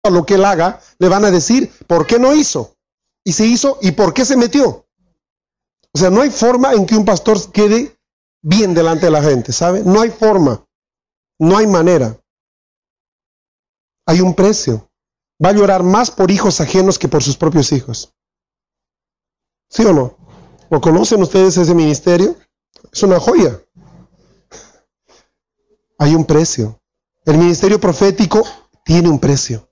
lo que él haga, le van a decir por qué no hizo. Y se hizo y por qué se metió. O sea, no hay forma en que un pastor quede bien delante de la gente, ¿sabe? No hay forma. No hay manera. Hay un precio. Va a llorar más por hijos ajenos que por sus propios hijos. ¿Sí o no? ¿Lo conocen ustedes ese ministerio? Es una joya. Hay un precio. El ministerio profético tiene un precio.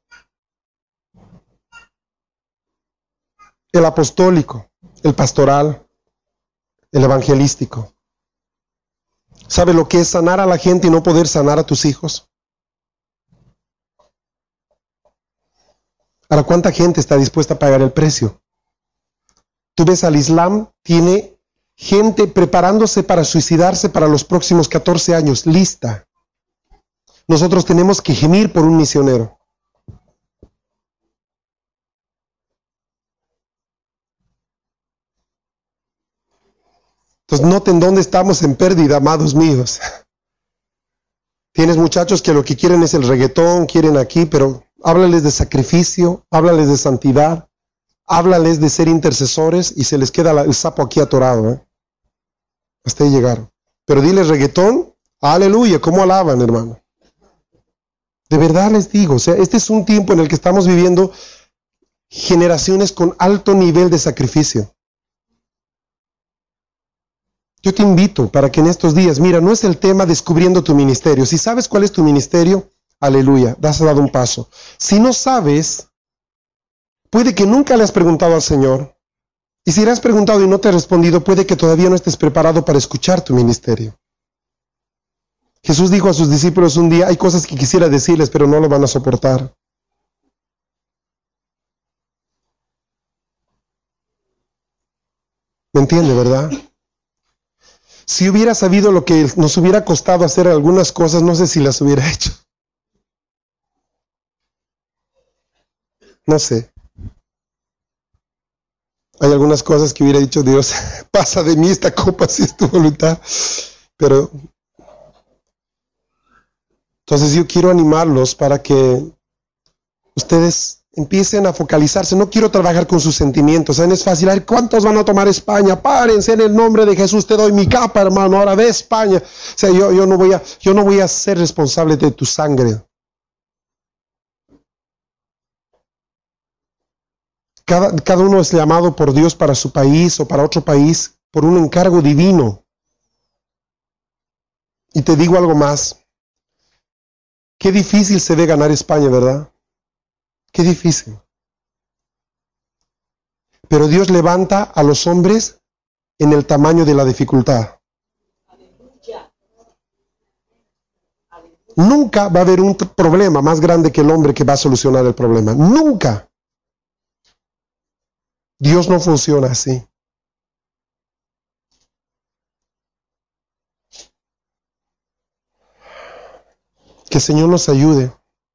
El apostólico, el pastoral, el evangelístico. ¿Sabe lo que es sanar a la gente y no poder sanar a tus hijos? Ahora, ¿cuánta gente está dispuesta a pagar el precio? Tú ves al Islam, tiene gente preparándose para suicidarse para los próximos 14 años, lista. Nosotros tenemos que gemir por un misionero. Entonces noten dónde estamos en pérdida, amados míos. Tienes muchachos que lo que quieren es el reggaetón, quieren aquí, pero háblales de sacrificio, háblales de santidad, háblales de ser intercesores y se les queda el sapo aquí atorado, ¿eh? Hasta ahí llegaron. Pero diles reggaetón, aleluya, ¿cómo alaban, hermano? De verdad les digo, o sea, este es un tiempo en el que estamos viviendo generaciones con alto nivel de sacrificio. Yo te invito para que en estos días, mira, no es el tema descubriendo tu ministerio. Si sabes cuál es tu ministerio, aleluya, has dado un paso. Si no sabes, puede que nunca le has preguntado al Señor. Y si le has preguntado y no te ha respondido, puede que todavía no estés preparado para escuchar tu ministerio. Jesús dijo a sus discípulos un día, hay cosas que quisiera decirles, pero no lo van a soportar. ¿Me entiende, verdad? Si hubiera sabido lo que nos hubiera costado hacer algunas cosas, no sé si las hubiera hecho. No sé. Hay algunas cosas que hubiera dicho Dios, pasa de mí esta copa si es tu voluntad. Pero, entonces yo quiero animarlos para que ustedes empiecen a focalizarse. No quiero trabajar con sus sentimientos. ¿Saben? Es fácil. A ver, ¿cuántos van a tomar España? Párense en el nombre de Jesús. Te doy mi capa, hermano. Ahora ve España. O sea, yo no voy a ser responsable de tu sangre. Cada uno es llamado por Dios para su país o para otro país por un encargo divino. Y te digo algo más. Qué difícil se ve ganar España, ¿verdad? Qué difícil. Pero Dios levanta a los hombres en el tamaño de la dificultad. Nunca va a haber un problema más grande que el hombre que va a solucionar el problema. Nunca. Dios no funciona así. Que el Señor nos ayude.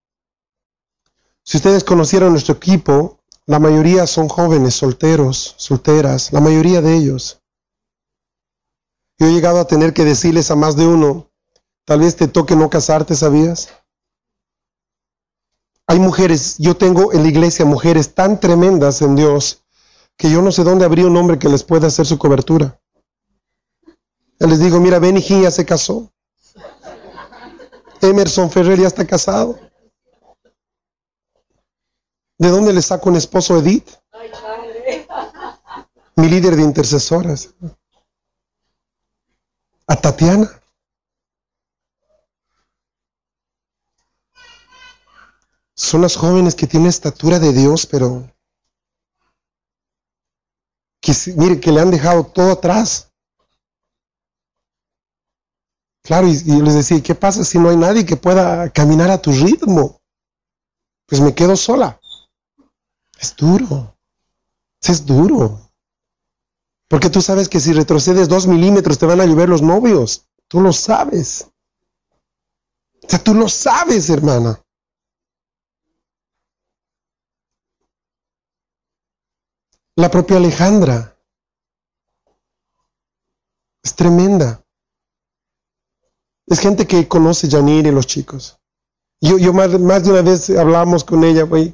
Si ustedes conocieran nuestro equipo, la mayoría son jóvenes, solteros, solteras, la mayoría de ellos. Yo he llegado a tener que decirles a más de uno, tal vez te toque no casarte, ¿sabías? Hay mujeres, yo tengo en la iglesia mujeres tan tremendas en Dios, que yo no sé dónde habría un hombre que les pueda hacer su cobertura. Yo les digo, mira, Benny Hinn ya se casó. Emerson Ferrer ya está casado. ¿De dónde le saco un esposo, Edith? Mi líder de intercesoras. A Tatiana. Son las jóvenes que tienen estatura de Dios, pero que, mire, que le han dejado todo atrás. Claro, y yo les decía, ¿qué pasa si no hay nadie que pueda caminar a tu ritmo? Pues me quedo sola. Es duro. Es duro. Porque tú sabes que si retrocedes 2 milímetros te van a llover los novios. Tú lo sabes. O sea, tú lo sabes, hermana. La propia Alejandra. Es tremenda. Es gente que conoce Yanir y los chicos. Yo más de una vez hablamos con ella, güey.